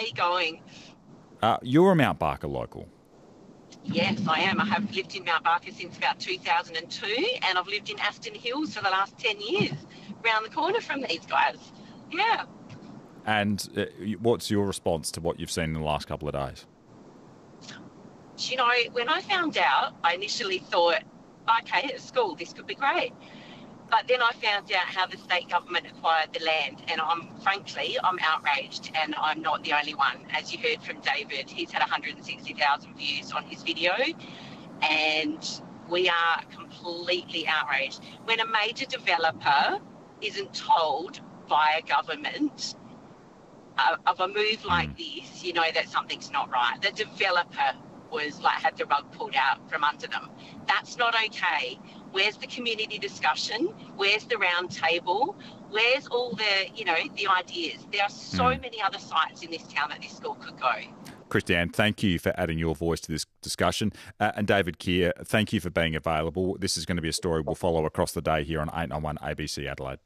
you going? You're a Mount Barker local. Yes, I am. I have lived in Mount Barker since about 2002, and I've lived in Aston Hills for the last 10 years, round the corner from these guys. Yeah. And what's your response to what you've seen in the last couple of days? You know, when I found out, I initially thought, okay, at school, this could be great. But then I found out how the state government acquired the land, and frankly, I'm outraged, and I'm not the only one. As you heard from David, he's had 160,000 views on his video, and we are completely outraged. When a major developer isn't told by a government of a move like this, you know that something's not right. The developer had the rug pulled out from under them. That's not okay. Where's the community discussion? Where's the round table? Where's all the ideas? There are so many other sites in this town that this school could go. Christiane, thank you for adding your voice to this discussion. And David Keir, thank you for being available. This is going to be a story we'll follow across the day here on 891 ABC Adelaide.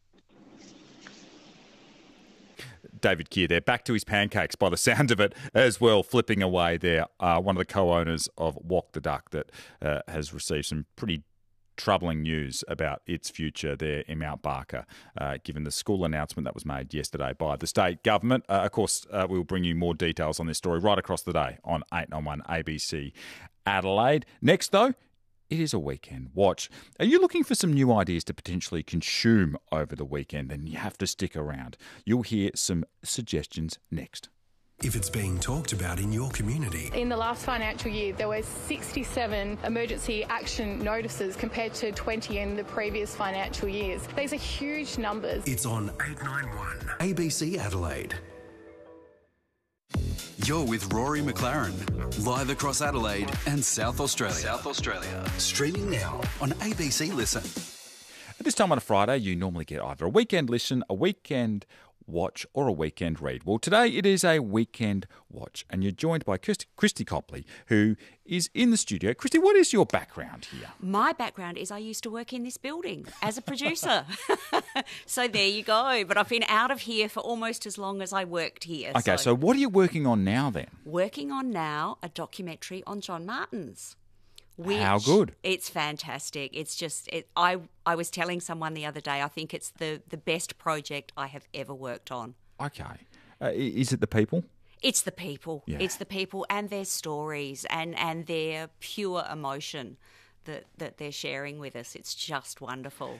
David Keir there, back to his pancakes by the sound of it as well, flipping away there. One of the co-owners of Walk the Duck that has received some pretty troubling news about its future there in Mount Barker, given the school announcement that was made yesterday by the state government. Of course, we'll bring you more details on this story right across the day on 891 ABC Adelaide. Next, though, it is a weekend watch. Are you looking for some new ideas to potentially consume over the weekend? Then you have to stick around. You'll hear some suggestions next. If it's being talked about in your community. In the last financial year, there were 67 emergency action notices compared to 20 in the previous financial years. These are huge numbers. It's on 891 ABC Adelaide. You're with Rory McLaren, live across Adelaide and South Australia. Streaming now on ABC Listen. At this time on a Friday, you normally get either a weekend listen, a weekend watch or a weekend read. Well, today it is a weekend watch, and you're joined by Christy Copley, who is in the studio. Christy, what is your background here? My background is I used to work in this building as a producer. So there you go. But I've been out of here for almost as long as I worked here. Okay, so what are you working on now then? Working on now a documentary on John Martins. How good? It's fantastic. It's just, I was telling someone the other day, I think it's the best project I have ever worked on. Okay. Is it the people? It's the people. Yeah. It's the people and their stories and their pure emotion that they're sharing with us. It's just wonderful.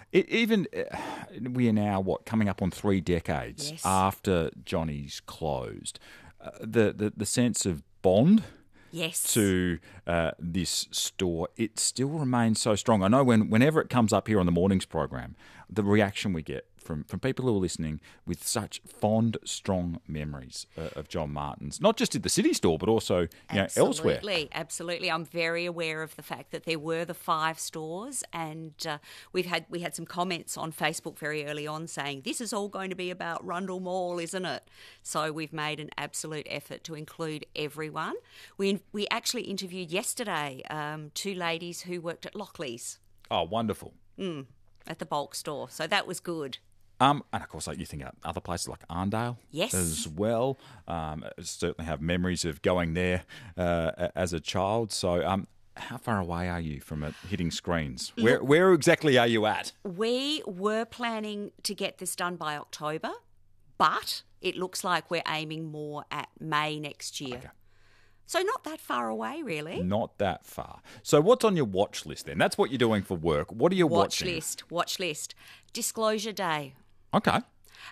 We are now, coming up on 3 decades Yes. after Johnny's closed. The sense of bond... Yes. to this store, it still remains so strong. I know whenever it comes up here on the mornings program, the reaction we get from people who are listening with such fond, strong memories of John Martins, not just at the city store, but also elsewhere. Absolutely. I'm very aware of the fact that there were the 5 stores, and we had some comments on Facebook very early on saying, this is all going to be about Rundle Mall, isn't it? So we've made an absolute effort to include everyone. We actually interviewed yesterday 2 ladies who worked at Lockley's. Oh, wonderful. At the bulk store. So that was good. And of course, you think of other places like Arndale Yes. as well. Certainly have memories of going there as a child. So how far away are you from it hitting screens? Where exactly are you at? We were planning to get this done by October, but it looks like we're aiming more at May next year. Okay. So not that far away, really. Not that far. So what's on your watch list then? That's what you're doing for work. What are you watching? Watch list. Disclosure Day. Okay.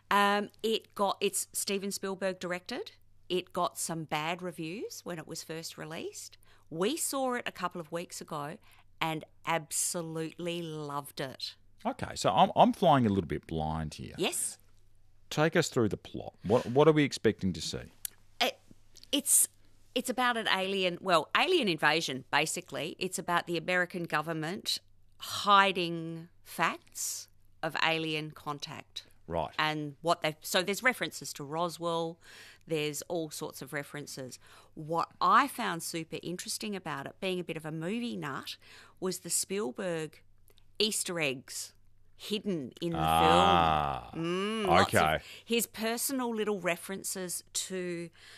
It's Steven Spielberg directed. It got some bad reviews when it was first released. We saw it a couple of weeks ago and absolutely loved it. Okay, so I'm flying a little bit blind here. Yes. Take us through the plot. What are we expecting to see? It's about an alien invasion, basically. It's about the American government hiding facts of alien contact. Right. And so there's references to Roswell, there's all sorts of references. What I found super interesting about it, being a bit of a movie nut, was the Spielberg Easter eggs hidden in the film. Okay. His personal little references to